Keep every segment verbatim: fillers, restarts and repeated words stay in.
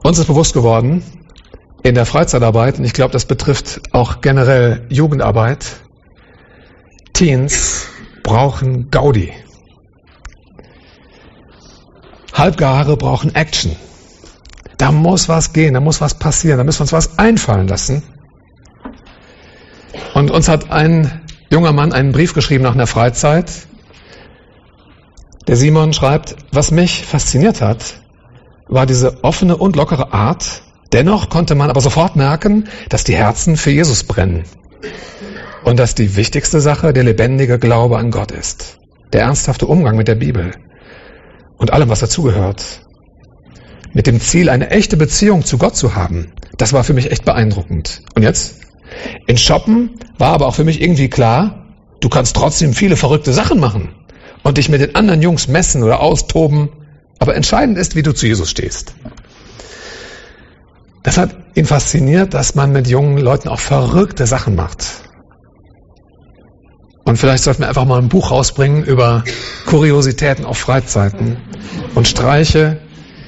Uns ist bewusst geworden, in der Freizeitarbeit, und ich glaube, das betrifft auch generell Jugendarbeit, Teens brauchen Gaudi. Halbgare brauchen Action. Da muss was gehen, da muss was passieren, da müssen wir uns was einfallen lassen. Und uns hat ein junger Mann einen Brief geschrieben nach einer Freizeit. Der Simon schreibt, was mich fasziniert hat, war diese offene und lockere Art. Dennoch konnte man aber sofort merken, dass die Herzen für Jesus brennen. Und dass die wichtigste Sache der lebendige Glaube an Gott ist. Der ernsthafte Umgang mit der Bibel. Und allem, was dazugehört. Mit dem Ziel, eine echte Beziehung zu Gott zu haben. Das war für mich echt beeindruckend. Und jetzt? In Shoppen war aber auch für mich irgendwie klar, du kannst trotzdem viele verrückte Sachen machen. Und dich mit den anderen Jungs messen oder austoben. Aber entscheidend ist, wie du zu Jesus stehst. Das hat ihn fasziniert, dass man mit jungen Leuten auch verrückte Sachen macht. Und vielleicht sollten wir einfach mal ein Buch rausbringen über Kuriositäten auf Freizeiten und Streiche.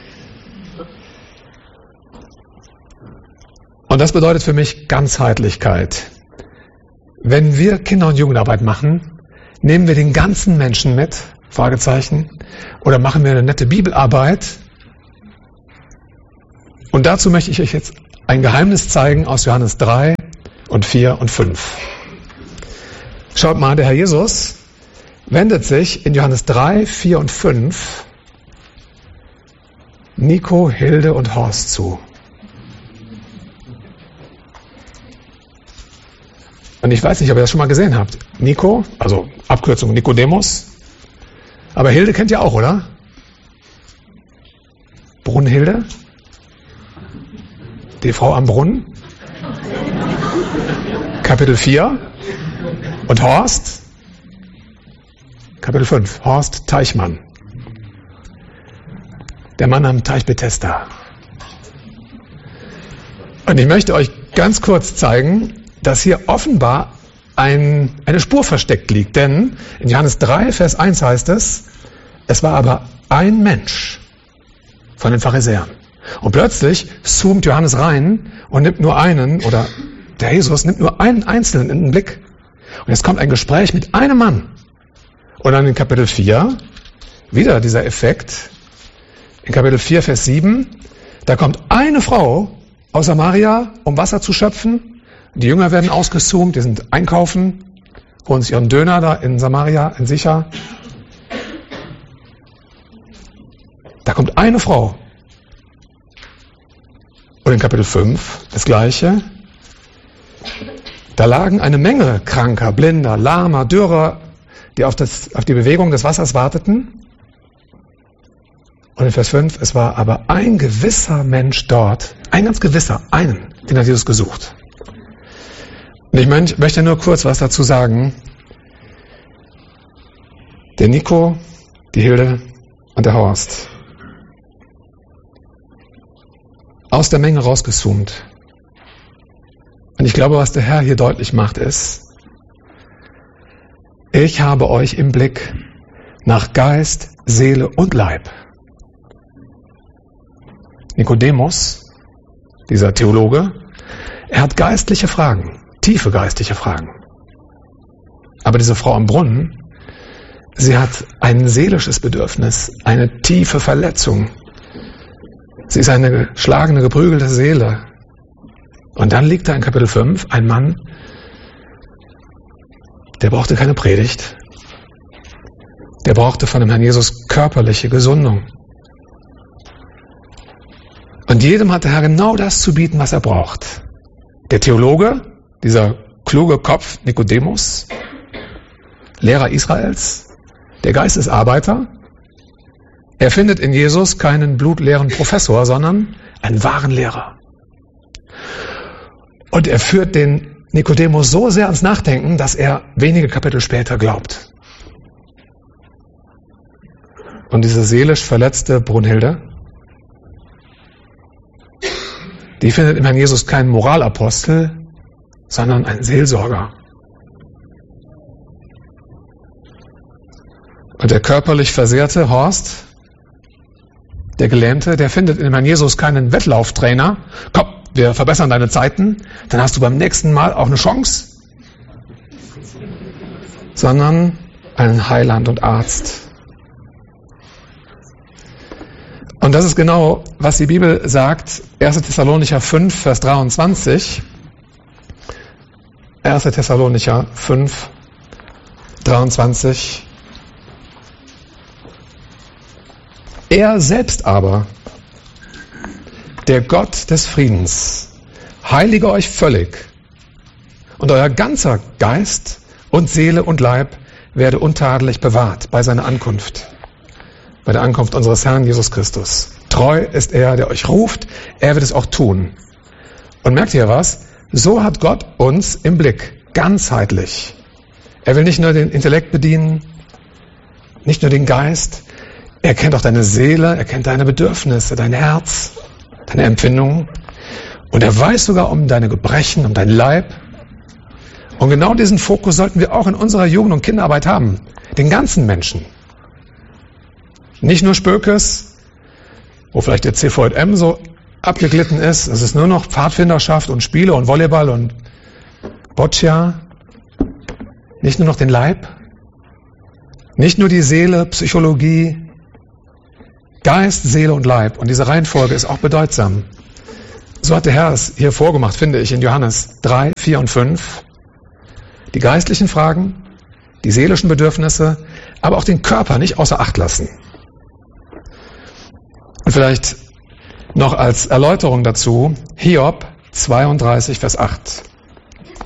Und das bedeutet für mich Ganzheitlichkeit. Wenn wir Kinder- und Jugendarbeit machen, nehmen wir den ganzen Menschen mit, Fragezeichen, oder machen wir eine nette Bibelarbeit. Und dazu möchte ich euch jetzt ein Geheimnis zeigen aus Johannes drei und vier und fünf. Schaut mal, der Herr Jesus wendet sich in Johannes drei, vier und fünf Nico, Hilde und Horst zu. Und ich weiß nicht, ob ihr das schon mal gesehen habt. Nico, also Abkürzung Nikodemus. Aber Hilde kennt ihr auch, oder? Brunhilde? Die Frau am Brunnen? Kapitel vier. Und Horst? Kapitel fünf. Horst Teichmann. Der Mann am Teich Bethesda. Und ich möchte euch ganz kurz zeigen, dass hier offenbar ein, eine Spur versteckt liegt. Denn in Johannes drei, Vers eins heißt es, es war aber ein Mensch von den Pharisäern. Und plötzlich zoomt Johannes rein und nimmt nur einen, oder der Jesus nimmt nur einen Einzelnen in den Blick. Und jetzt kommt ein Gespräch mit einem Mann. Und dann in Kapitel vier, wieder dieser Effekt. In Kapitel vier, Vers sieben, da kommt eine Frau aus Samaria, um Wasser zu schöpfen. Die Jünger werden ausgezoomt, die sind einkaufen, holen sich ihren Döner da in Samaria, in Sicher. Da kommt eine Frau. Und in Kapitel fünf das Gleiche. Da lagen eine Menge Kranker, Blinder, Lahmer, Dürrer, die auf, das, auf die Bewegung des Wassers warteten. Und in Vers fünf, es war aber ein gewisser Mensch dort, ein ganz gewisser, einen, den hat Jesus gesucht. Und ich möchte nur kurz was dazu sagen. Der Nico, die Hilde und der Horst. Aus der Menge rausgezoomt. Und ich glaube, was der Herr hier deutlich macht, ist, ich habe euch im Blick nach Geist, Seele und Leib. Nikodemus, dieser Theologe, er hat geistliche Fragen, tiefe geistliche Fragen. Aber diese Frau am Brunnen, sie hat ein seelisches Bedürfnis, eine tiefe Verletzung. Sie ist eine geschlagene, geprügelte Seele. Und dann liegt da in Kapitel fünf ein Mann, der brauchte keine Predigt. Der brauchte von dem Herrn Jesus körperliche Gesundung. Und jedem hat der Herr genau das zu bieten, was er braucht. Der Theologe, dieser kluge Kopf Nikodemus, Lehrer Israels, der Geistesarbeiter, er findet in Jesus keinen blutleeren Professor, sondern einen wahren Lehrer. Und er führt den Nikodemus so sehr ans Nachdenken, dass er wenige Kapitel später glaubt. Und diese seelisch verletzte Brunhilde, die findet im Herrn Jesus keinen Moralapostel, sondern einen Seelsorger. Und der körperlich versehrte Horst, Der Gelähmte, der findet in Herrn Jesus keinen Wettlauftrainer. Komm, wir verbessern deine Zeiten, dann hast du beim nächsten Mal auch eine Chance. Sondern einen Heiland und Arzt. Und das ist genau, was die Bibel sagt. erster Thessalonicher fünf, Vers dreiundzwanzig. erster Thessalonicher fünf, dreiundzwanzig. Er selbst aber, der Gott des Friedens, heilige euch völlig und euer ganzer Geist und Seele und Leib werde untadelig bewahrt bei seiner Ankunft, bei der Ankunft unseres Herrn Jesus Christus. Treu ist er, der euch ruft, er wird es auch tun. Und merkt ihr was? So hat Gott uns im Blick, ganzheitlich. Er will nicht nur den Intellekt bedienen, nicht nur den Geist, er kennt auch deine Seele, er kennt deine Bedürfnisse, dein Herz, deine Empfindungen. Und er weiß sogar um deine Gebrechen, um dein Leib. Und genau diesen Fokus sollten wir auch in unserer Jugend- und Kinderarbeit haben. Den ganzen Menschen. Nicht nur Spökes, wo vielleicht der C V J M so abgeglitten ist. Es ist nur noch Pfadfinderschaft und Spiele und Volleyball und Boccia. Nicht nur noch den Leib. Nicht nur die Seele, Psychologie, Geist, Seele und Leib. Und diese Reihenfolge ist auch bedeutsam. So hat der Herr es hier vorgemacht, finde ich, in Johannes drei, vier und fünf. Die geistlichen Fragen, die seelischen Bedürfnisse, aber auch den Körper nicht außer Acht lassen. Und vielleicht noch als Erläuterung dazu, Hiob zweiunddreißig, Vers acht.